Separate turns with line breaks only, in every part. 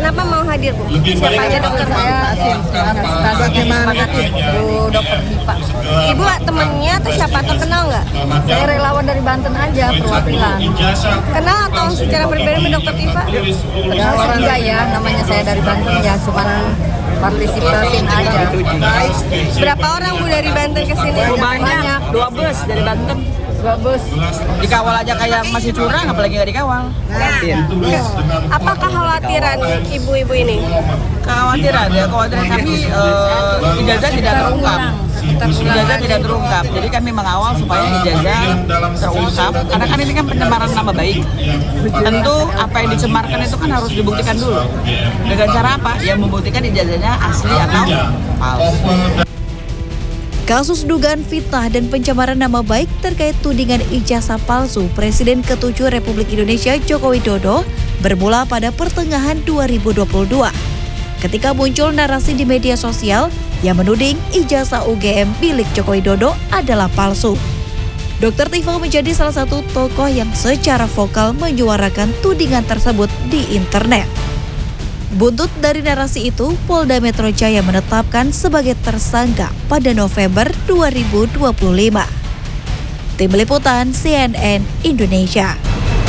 Kenapa mau hadir, Bu? Siapa aja dokter?
Bagaimana Bu Dokter Dipa?
Ibu temennya atau siapa atau kenal nggak?
Saya relawan dari Banten aja, perwakilan.
Kenal atau secara pribadi sama Dokter Dipa?
Kenal sih enggak ya, namanya saya dari Banten ya, cuman partisipasin aja.
Berapa orang Bu dari Banten ke sini?
Banyak,
2 bus dari Banten.
2 bus.
Dikawal aja kayak masih curang, apalagi nggak dikawal.
Apa kekhawatiran ibu-ibu ini?
Kekhawatiran kami ijazah tidak terungkap. Ijazah tidak terungkap, jadi kami mengawal supaya ijazah terungkap. Karena kan ini kan pencemaran nama baik. Tentu apa yang dicemarkan itu kan harus dibuktikan dulu. Dengan cara apa? Ya membuktikan ijazahnya asli atau palsu.
Kasus dugaan fitnah dan pencemaran nama baik terkait tudingan ijazah palsu Presiden ke-7 Republik Indonesia Joko Widodo bermula pada pertengahan 2022. Ketika muncul narasi di media sosial yang menuding ijazah UGM milik Joko Widodo adalah palsu. Dr. Tifa menjadi salah satu tokoh yang secara vokal menyuarakan tudingan tersebut di internet. Buntut dari narasi itu, Polda Metro Jaya menetapkan sebagai tersangka pada November 2025. Tim Liputan CNN Indonesia.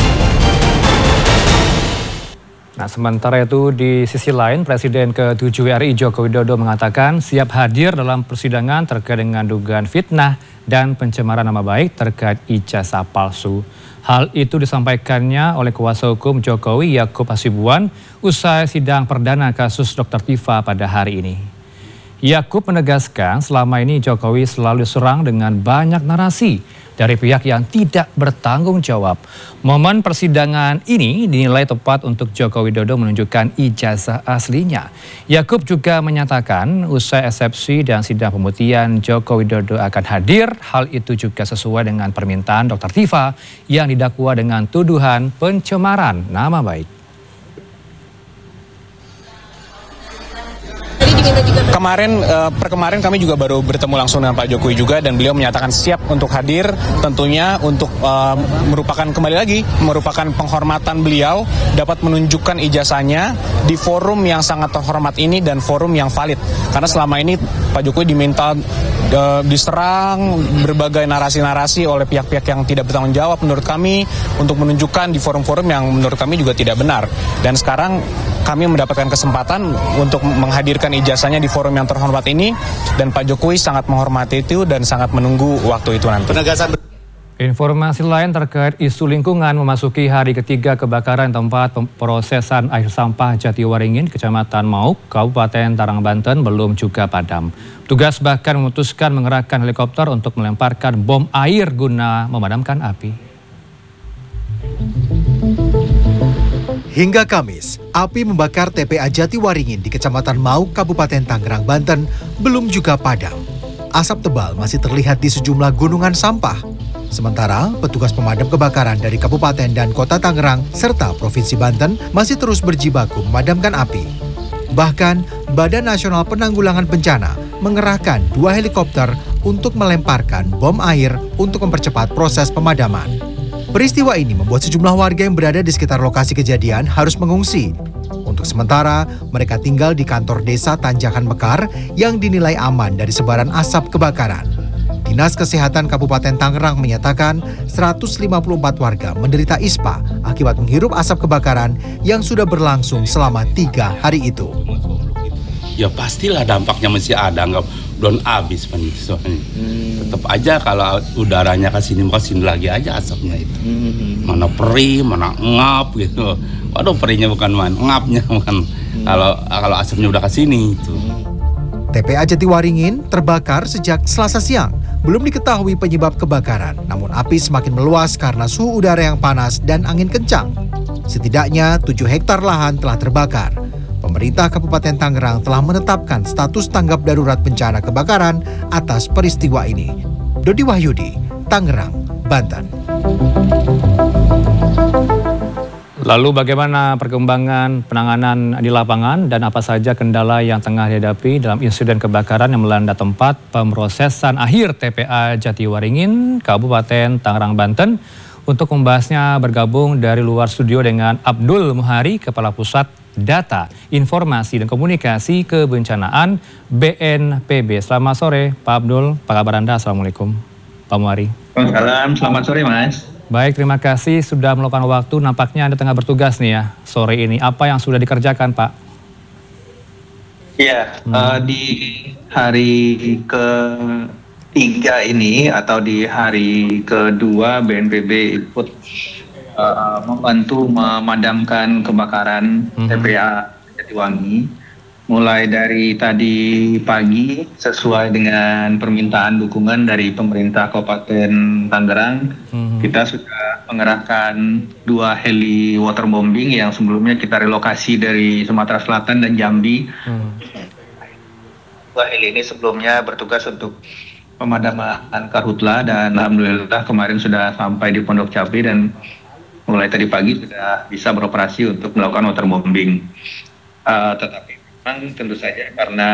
Nah, sementara itu di sisi lain, Presiden ke-7 RI Joko Widodo mengatakan siap hadir dalam persidangan terkait dengan dugaan fitnah dan pencemaran nama baik terkait ijazah palsu. Hal itu disampaikannya oleh kuasa hukum Jokowi Yakub Hasibuan usai sidang perdana kasus Dr. Tifa pada hari ini. Yakub menegaskan selama ini Jokowi selalu diserang dengan banyak narasi dari pihak yang tidak bertanggung jawab. Momen persidangan ini dinilai tepat untuk Joko Widodo menunjukkan ijazah aslinya. Yakub juga menyatakan usai eksepsi dan sidang pembuktian Joko Widodo akan hadir. Hal itu juga sesuai dengan permintaan Dr. Tifa yang didakwa dengan tuduhan pencemaran nama baik.
Kemarin kami juga baru bertemu langsung dengan Pak Jokowi juga dan beliau menyatakan siap untuk hadir tentunya untuk merupakan penghormatan beliau dapat menunjukkan ijazahnya di forum yang sangat terhormat ini dan forum yang valid. Karena selama ini Pak Jokowi diminta diserang berbagai narasi-narasi oleh pihak-pihak yang tidak bertanggung jawab menurut kami untuk menunjukkan di forum-forum yang menurut kami juga tidak benar. Dan sekarang kami mendapatkan kesempatan untuk menghadirkan ijazahnya di forum yang terhormat ini dan Pak Jokowi sangat menghormati itu dan sangat menunggu waktu itu nanti.
Informasi lain terkait isu lingkungan memasuki hari ketiga kebakaran tempat pemrosesan air sampah Jatiwaringin, Kecamatan Mauk, Kabupaten Tangerang, Banten belum juga padam. Petugas bahkan memutuskan mengerahkan helikopter untuk melemparkan bom air guna memadamkan api.
Hingga Kamis, api membakar TPA Jatiwaringin di Kecamatan Mauk, Kabupaten Tangerang, Banten belum juga padam. Asap tebal masih terlihat di sejumlah gunungan sampah. Sementara, petugas pemadam kebakaran dari Kabupaten dan Kota Tangerang serta Provinsi Banten masih terus berjibaku memadamkan api. Bahkan, Badan Nasional Penanggulangan Bencana mengerahkan 2 helikopter untuk melemparkan bom air untuk mempercepat proses pemadaman. Peristiwa ini membuat sejumlah warga yang berada di sekitar lokasi kejadian harus mengungsi. Untuk sementara, mereka tinggal di kantor desa Tanjakan Mekar yang dinilai aman dari sebaran asap kebakaran. Dinas Kesehatan Kabupaten Tangerang menyatakan 154 warga menderita ISPA akibat menghirup asap kebakaran yang sudah berlangsung selama 3 hari itu.
Ya pastilah dampaknya masih ada, nggak belum habis soalnya. Tetap aja kalau udaranya kesini lagi aja asapnya itu. Mana perih, mana ngap gitu. Waduh, perihnya bukan ngapnya bukan. Kalau asapnya udah kesini itu.
TPA Jatiwaringin terbakar sejak Selasa siang. Belum diketahui penyebab kebakaran, namun api semakin meluas karena suhu udara yang panas dan angin kencang. Setidaknya 7 hektar lahan telah terbakar. Pemerintah Kabupaten Tangerang telah menetapkan status tanggap darurat bencana kebakaran atas peristiwa ini. Dodi Wahyudi, Tangerang, Banten.
Lalu bagaimana perkembangan penanganan di lapangan dan apa saja kendala yang tengah dihadapi dalam insiden kebakaran yang melanda tempat pemrosesan akhir TPA Jatiwaringin, Kabupaten Tangerang, Banten? Untuk membahasnya bergabung dari luar studio dengan Abdul Muhari, Kepala Pusat Data, Informasi, dan Komunikasi Kebencanaan BNPB. Selamat sore Pak Abdul, apa kabar Anda? Assalamualaikum Pak Muari.
Waalaikumsalam, selamat sore Mas.
Baik, terima kasih sudah meluangkan waktu. Nampaknya Anda tengah bertugas nih ya sore ini. Apa yang sudah dikerjakan Pak?
Iya, di hari ketiga ini atau di hari kedua BNPB ikut membantu memadamkan kebakaran TPA Jatiwangi. Mulai dari tadi pagi sesuai dengan permintaan dukungan dari pemerintah Kabupaten Tangerang, kita sudah mengerahkan 2 heli waterbombing yang sebelumnya kita relokasi dari Sumatera Selatan dan Jambi. 2 heli ini sebelumnya bertugas untuk pemadaman karhutla dan alhamdulillah kemarin sudah sampai di Pondok Cabe dan mulai tadi pagi sudah bisa beroperasi untuk melakukan waterbombing. Tetapi memang tentu saja karena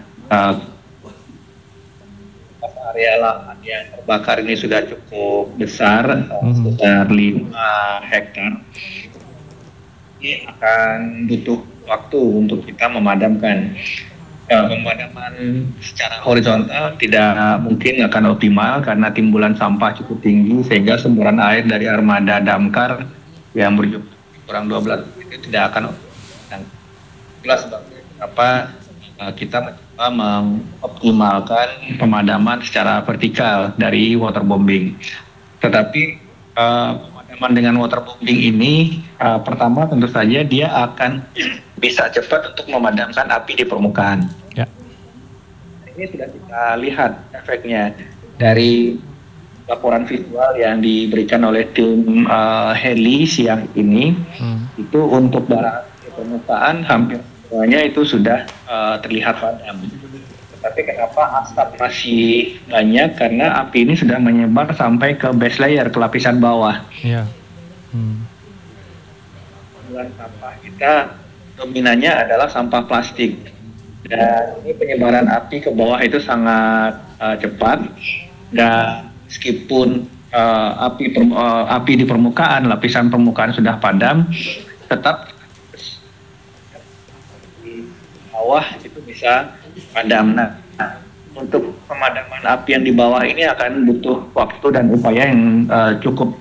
area lahan yang terbakar ini sudah cukup besar, sekitar 5 hektar, ini akan butuh waktu untuk kita memadamkan. Pemadaman secara horizontal tidak mungkin akan optimal karena timbulan sampah cukup tinggi sehingga semburan air dari armada damkar yang berjumlah kurang 12 itu tidak akan optimal. Itulah sebabnya kenapa kita mencoba mengoptimalkan pemadaman secara vertikal dari waterbombing. Tetapi pemadaman dengan waterbombing ini pertama tentu saja dia akan bisa cepat untuk memadamkan api di permukaan. Ya. Ini sudah kita lihat efeknya dari laporan visual yang diberikan oleh tim heli siang ini. Itu untuk bara di permukaan hampir semuanya itu sudah terlihat padam. Tetapi kenapa asap masih banyak? Karena api ini sudah menyebar sampai ke base layer, ke lapisan bawah. Ya. Sampah kita dominannya adalah sampah plastik. Dan ini penyebaran api ke bawah itu sangat cepat. Dan meskipun api di permukaan, lapisan permukaan sudah padam, tetap bawah itu bisa padam. Nah, untuk pemadaman api yang di bawah ini akan butuh waktu dan upaya yang cukup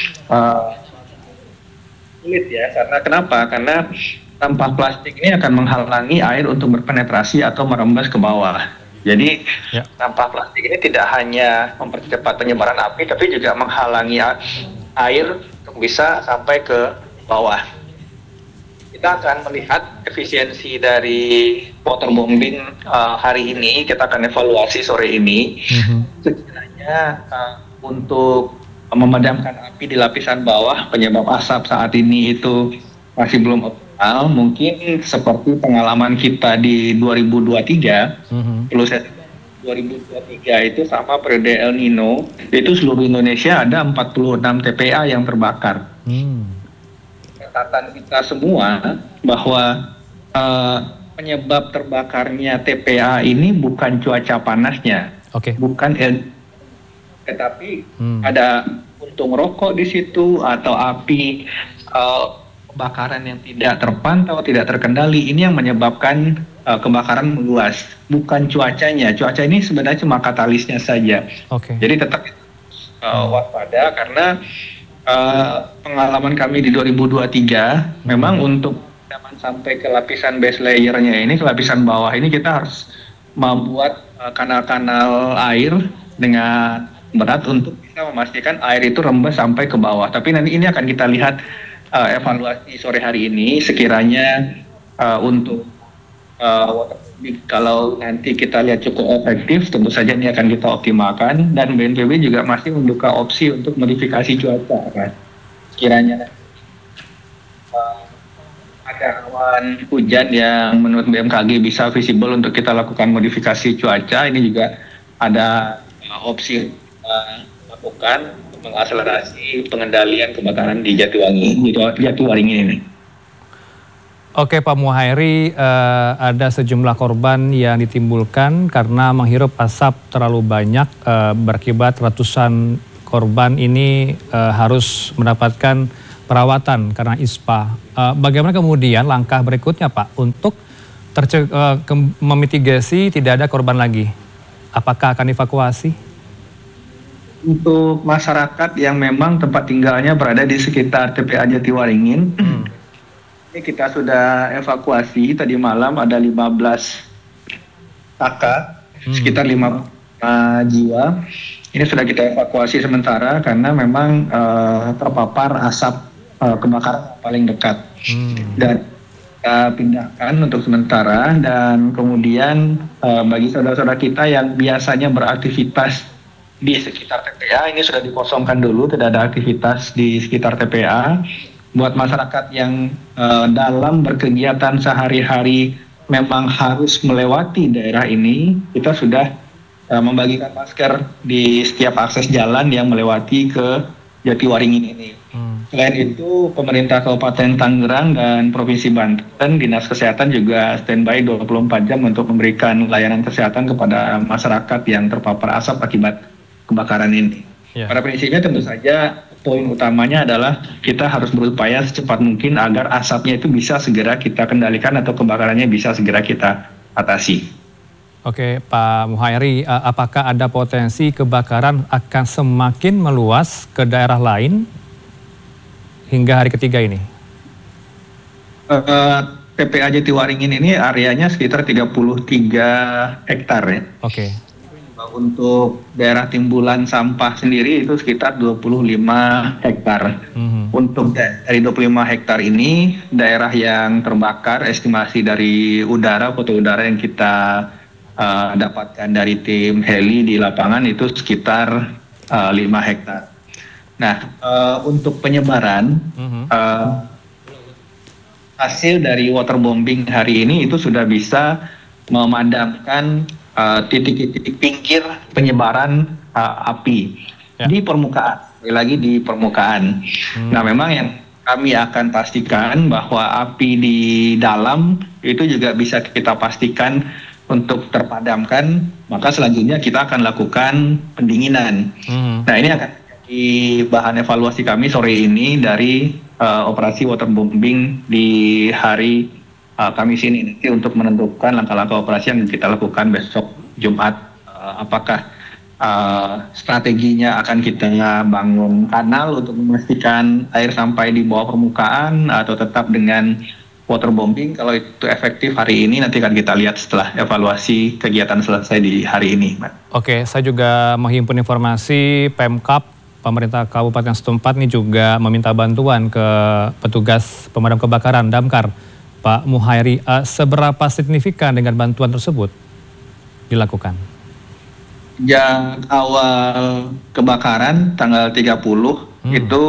sulit ya. Karena kenapa? Karena sampah plastik ini akan menghalangi air untuk berpenetrasi atau merembes ke bawah. Jadi sampah plastik ini tidak hanya mempercepat penyebaran api, tapi juga menghalangi air untuk bisa sampai ke bawah. Kita akan melihat efisiensi dari waterbombing hari ini. Kita akan evaluasi sore ini. Sekiranya untuk memadamkan api di lapisan bawah, penyebab asap saat ini itu masih belum optimal. Mungkin seperti pengalaman kita di 2023, perlu saya 2023 itu sama periode El Nino, itu seluruh Indonesia ada 46 TPA yang terbakar. Catatan kita semua bahwa penyebab terbakarnya TPA ini bukan cuaca panasnya, bukan tetapi ada puntung rokok di situ atau api kebakaran yang tidak terpantau, tidak terkendali. Ini yang menyebabkan kebakaran meluas, bukan cuacanya. Cuaca ini sebenarnya cuma katalisnya saja. Jadi tetap waspada karena pengalaman kami di 2023 memang untuk sampai ke lapisan base layernya ini, ke lapisan bawah ini kita harus membuat kanal-kanal air dengan berat untuk bisa memastikan air itu rembes sampai ke bawah. Tapi nanti ini akan kita lihat evaluasi sore hari ini sekiranya untuk kalau nanti kita lihat cukup efektif, tentu saja ini akan kita optimalkan dan BNPB juga masih membuka opsi untuk modifikasi cuaca kan. Sekiranya ada awan hujan yang menurut BMKG bisa visible untuk kita lakukan modifikasi cuaca, ini juga ada opsi lakukan untuk mengakselerasi pengendalian kebakaran di Jatiwaringin ini.
Oke Pak Muhairi, ada sejumlah korban yang ditimbulkan karena menghirup asap terlalu banyak, berakibat ratusan korban ini harus mendapatkan perawatan karena ISPA. Bagaimana kemudian langkah berikutnya Pak untuk memitigasi tidak ada korban lagi? Apakah akan evakuasi?
Untuk masyarakat yang memang tempat tinggalnya berada di sekitar TPA Jatiwaringin, ini kita sudah evakuasi tadi malam ada 15 kakak, sekitar 5 jiwa. Ini sudah kita evakuasi sementara karena memang terpapar asap kebakaran paling dekat. Dan kita pindahkan untuk sementara, dan kemudian bagi saudara-saudara kita yang biasanya beraktivitas di sekitar TPA, ini sudah dikosongkan dulu, tidak ada aktivitas di sekitar TPA. Buat masyarakat yang dalam berkegiatan sehari-hari memang harus melewati daerah ini, kita sudah membagikan masker di setiap akses jalan yang melewati ke Jatiwaringin ini. Selain itu, pemerintah Kabupaten Tangerang dan Provinsi Banten, Dinas Kesehatan juga standby 24 jam untuk memberikan layanan kesehatan kepada masyarakat yang terpapar asap akibat kebakaran ini. Pada prinsipnya tentu saja poin utamanya adalah kita harus berupaya secepat mungkin agar asapnya itu bisa segera kita kendalikan atau kebakarannya bisa segera kita atasi.
Oke, Pak Muhairi, apakah ada potensi kebakaran akan semakin meluas ke daerah lain hingga hari ketiga ini?
TPA Jatiwaringin ini areanya sekitar 33 hektar ya.
Oke.
Untuk daerah timbulan sampah sendiri itu sekitar 25 hektar. Untuk dari 25 hektar ini, daerah yang terbakar, estimasi dari udara, foto udara yang kita dapatkan dari tim heli di lapangan itu sekitar 5 hektar. Nah, untuk penyebaran, hasil dari waterbombing hari ini itu sudah bisa memadamkan titik-titik pinggir penyebaran api di permukaan, lagi di permukaan. Nah, memang yang kami akan pastikan bahwa api di dalam itu juga bisa kita pastikan untuk terpadamkan, maka selanjutnya kita akan lakukan pendinginan. Nah, ini akan menjadi bahan evaluasi kami sore ini dari operasi waterbombing di hari Kamis ini nanti untuk menentukan langkah-langkah operasi yang kita lakukan besok Jumat. Apakah strateginya akan kita bangun kanal untuk memastikan air sampai di bawah permukaan atau tetap dengan waterbombing. Kalau itu efektif hari ini nanti akan kita lihat setelah evaluasi kegiatan selesai di hari ini.
Oke, saya juga menghimpun informasi Pemkab pemerintah Kabupaten setempat ini juga meminta bantuan ke petugas pemadam kebakaran Damkar. Pak Muhairi, seberapa signifikan dengan bantuan tersebut dilakukan?
Sejak awal kebakaran tanggal 30 itu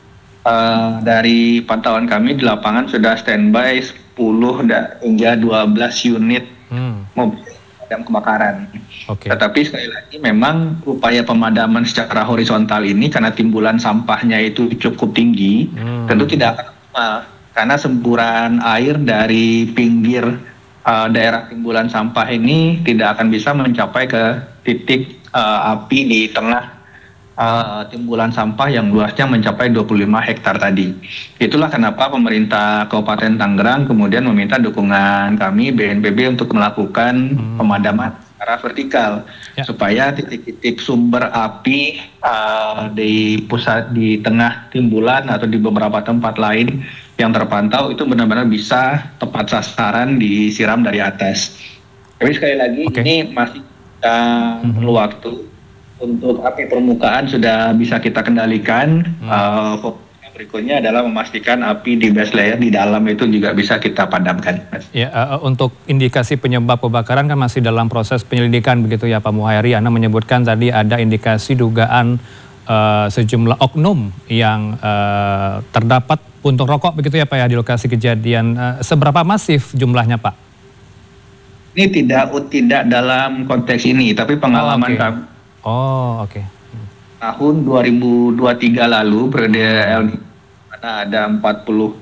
dari pantauan kami di lapangan sudah standby 10 hingga 12 unit mobil pemadam kebakaran. Tetapi sekali lagi memang upaya pemadaman secara horizontal ini karena timbulan sampahnya itu cukup tinggi, tentu tidak akan optimal. Karena semburan air dari pinggir daerah timbulan sampah ini tidak akan bisa mencapai ke titik api di tengah timbulan sampah yang luasnya mencapai 25 hektar tadi. Itulah kenapa pemerintah Kabupaten Tangerang kemudian meminta dukungan kami BNPB untuk melakukan pemadaman secara vertikal supaya titik-titik sumber api di pusat, di tengah timbulan atau di beberapa tempat lain yang terpantau itu benar-benar bisa tepat sasaran disiram dari atas. Tapi sekali lagi ini masih perlu waktu. Untuk api permukaan sudah bisa kita kendalikan. Fokus berikutnya adalah memastikan api di base layer di dalam itu juga bisa kita padamkan.
Ya, untuk indikasi penyebab kebakaran kan masih dalam proses penyelidikan begitu ya Pak Muhairi. Anda menyebutkan tadi ada indikasi dugaan sejumlah oknum yang terdapat puntung rokok begitu ya Pak ya di lokasi kejadian. Seberapa masif jumlahnya Pak?
Ini tidak dalam konteks ini, tapi pengalaman kami. Tahun 2023 lalu periode El Nino ada 46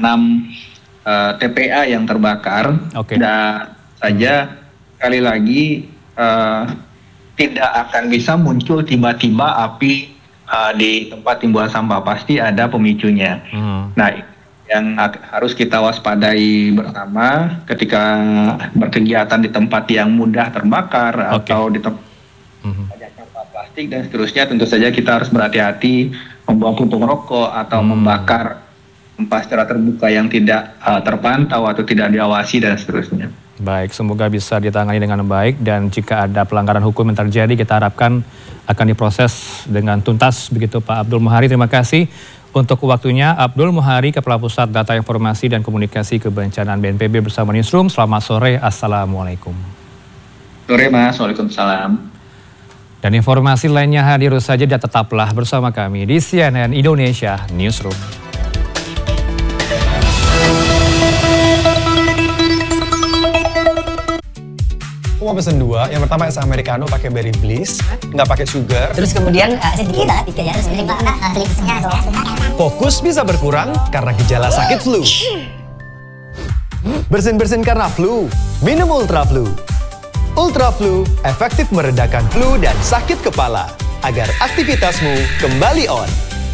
TPA yang terbakar. Dan saja sekali lagi tidak akan bisa muncul tiba-tiba api di tempat timbuhan sampah pasti ada pemicunya. Nah, yang harus kita waspadai bersama ketika berkegiatan di tempat yang mudah terbakar atau di tempat banyak sampah plastik dan seterusnya, tentu saja kita harus berhati-hati membuang puntung rokok atau membakar sampah secara terbuka yang tidak terpantau atau tidak diawasi dan seterusnya.
Baik, semoga bisa ditangani dengan baik dan jika ada pelanggaran hukum yang terjadi kita harapkan akan diproses dengan tuntas begitu Pak Abdul Muhari. Terima kasih untuk waktunya. Abdul Muhari, Kepala Pusat Data Informasi dan Komunikasi Kebencanaan BNPB bersama Newsroom. Selamat sore, Assalamualaikum.
Sore Mas, Waalaikumsalam.
Dan informasi lainnya hadir saja dan tetaplah bersama kami di CNN Indonesia Newsroom.
Aku mau pesen 2, yang pertama es americano pakai berry bliss, nggak pakai sugar.
Terus kemudian sedikit ya,
Fokus bisa berkurang karena gejala sakit flu. Bersin-bersin karena flu, minum Ultra Flu. Ultra Flu efektif meredakan flu dan sakit kepala agar aktivitasmu kembali on.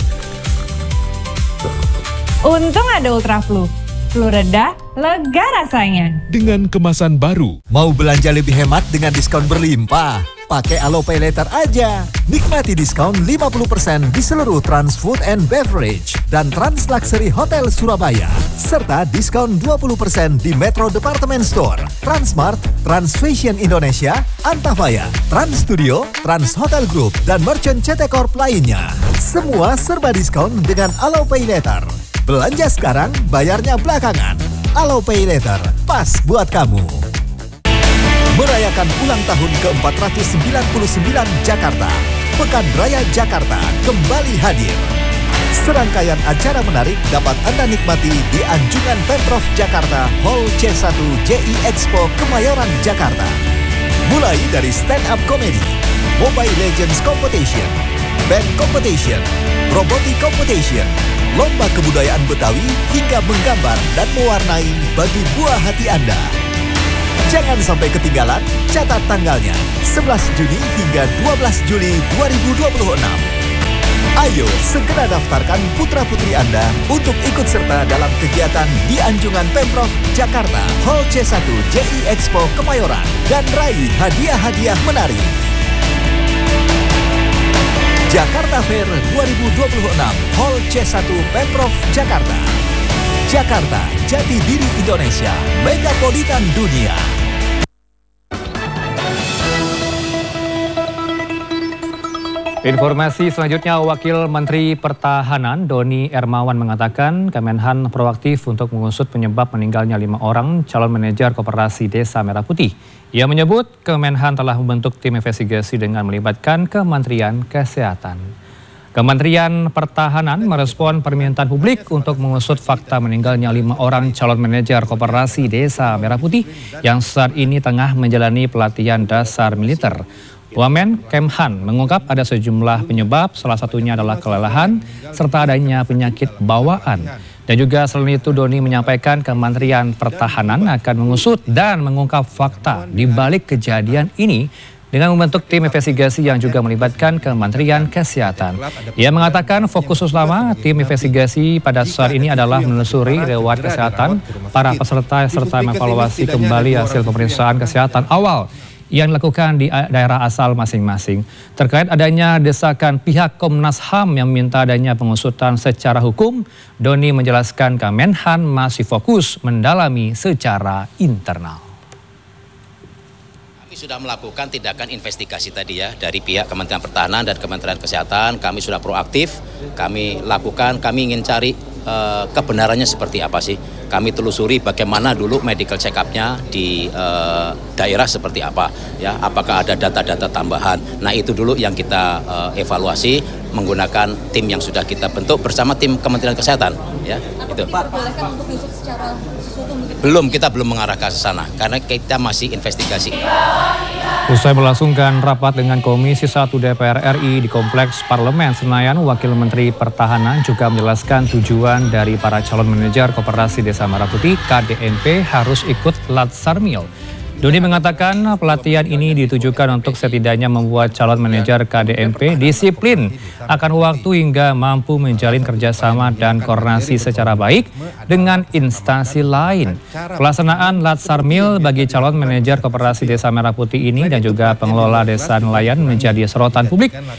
Untung ada Ultra Flu. Flu reda, lega rasanya.
Dengan kemasan baru.
Mau belanja lebih hemat dengan diskon berlimpah? Pakai Alo Pay Later aja. Nikmati diskon 50% di seluruh Trans Food and Beverage dan Trans Luxury Hotel Surabaya. Serta diskon 20% di Metro Department Store, Transmart, Trans Fashion Indonesia, Antafaya, Trans Studio, Trans Hotel Group, dan Merchant CT Corp lainnya. Semua serba diskon dengan Alo Pay Later. Belanja sekarang, bayarnya belakangan. Alo Pay Later, pas buat kamu. Merayakan ulang tahun ke-499 Jakarta, Pekan Raya Jakarta kembali hadir. Serangkaian acara menarik dapat Anda nikmati di Anjungan Pemprov Jakarta Hall C1 JI Expo Kemayoran, Jakarta. Mulai dari stand-up comedy, Mobile Legends Competition, band competition, robotic competition, lomba kebudayaan Betawi hingga menggambar dan mewarnai bagi buah hati Anda. Jangan sampai ketinggalan, catat tanggalnya 11 Juni hingga 12 Juli 2026. Ayo segera daftarkan putra-putri Anda untuk ikut serta dalam kegiatan di Anjungan Pemprov Jakarta Hall C1 JI Expo Kemayoran dan raih hadiah-hadiah menarik. Jakarta Fair 2026 Hall C1 Pemprov Jakarta. Jakarta, jati diri Indonesia, megapolitan dunia.
Informasi selanjutnya, Wakil Menteri Pertahanan Doni Hermawan mengatakan Kemenhan proaktif untuk mengusut penyebab meninggalnya 5 orang calon manajer koperasi Desa Merah Putih. Ia menyebut Kemenhan telah membentuk tim investigasi dengan melibatkan Kementerian Kesehatan. Kementerian Pertahanan merespon permintaan publik untuk mengusut fakta meninggalnya 5 orang calon manajer koperasi Desa Merah Putih yang saat ini tengah menjalani pelatihan dasar militer. Wamen Kemhan mengungkap ada sejumlah penyebab, salah satunya adalah kelelahan serta adanya penyakit bawaan. Dan juga selain itu Doni menyampaikan Kementerian Pertahanan akan mengusut dan mengungkap fakta di balik kejadian ini dengan membentuk tim investigasi yang juga melibatkan Kementerian Kesehatan. Ia mengatakan fokus utama tim investigasi pada saat ini adalah menelusuri riwayat kesehatan para peserta serta mengevaluasi kembali hasil pemeriksaan kesehatan awal yang dilakukan di daerah asal masing-masing. Terkait adanya desakan pihak Komnas HAM yang meminta adanya pengusutan secara hukum, Doni menjelaskan Kemenhan masih fokus mendalami secara internal.
Kami sudah melakukan tindakan investigasi tadi ya dari pihak Kementerian Pertahanan dan Kementerian Kesehatan. Kami sudah proaktif, kami lakukan, kami ingin cari kebenarannya seperti apa sih. Kami telusuri bagaimana dulu medical check-up-nya di daerah seperti apa, ya. Apakah ada data-data tambahan. Nah itu dulu yang kita evaluasi menggunakan tim yang sudah kita bentuk bersama tim Kementerian Kesehatan, ya. Itu. Belum, kita belum mengarah ke sana karena kita masih investigasi.
Usai melangsungkan rapat dengan Komisi 1 DPR RI di Kompleks Parlemen Senayan, Wakil Menteri Pertahanan juga menjelaskan tujuan dari para calon manajer Koperasi Desa Merah Putih KDNP harus ikut Latsarmil. Doni mengatakan pelatihan ini ditujukan untuk setidaknya membuat calon manajer KDMP disiplin akan waktu hingga mampu menjalin kerjasama dan koordinasi secara baik dengan instansi lain. Pelaksanaan Latsarmil bagi calon manajer Koperasi Desa Merah Putih ini dan juga pengelola desa nelayan menjadi sorotan publik